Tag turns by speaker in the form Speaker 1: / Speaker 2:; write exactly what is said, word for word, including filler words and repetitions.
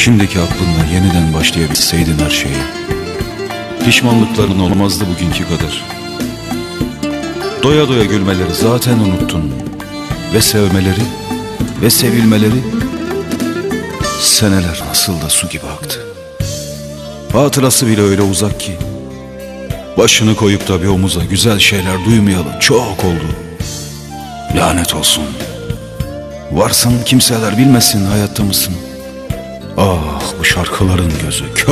Speaker 1: Şimdiki aklınla yeniden başlayabilseydin her şeyi, pişmanlıkların olmazdı bugünkü kadar. Doya doya gülmeleri zaten unuttun. Ve sevmeleri ve sevilmeleri, seneler nasıl da su gibi aktı. Hatırası bile öyle uzak ki, başını koyup da bir omuza güzel şeyler duymayalı çok oldu. Lanet olsun. Varsın kimseler bilmesin hayatta mısın. Ah, bu şarkıların gözü kör